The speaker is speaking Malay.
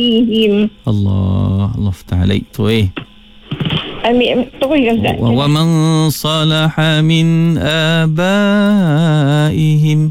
Allah, Allah فتح عليك. Tu Amin. Teruskan Ustaz. ومن صلح من آبائهم